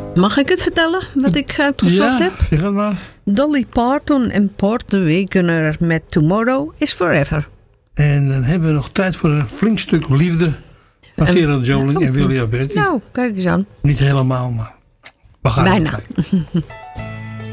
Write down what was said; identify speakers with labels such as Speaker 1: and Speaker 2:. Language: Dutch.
Speaker 1: Mag ik het vertellen, wat ik uitgezocht heb?
Speaker 2: Ja, zeg het maar.
Speaker 1: Dolly Parton en Port de Wegener met Tomorrow is Forever.
Speaker 2: En dan hebben we nog tijd voor een flink stuk liefde van Gerard Joling en Willy Alberti.
Speaker 1: Nou, kijk eens aan.
Speaker 2: Niet helemaal, maar we gaan
Speaker 1: bijna.
Speaker 2: het kijken.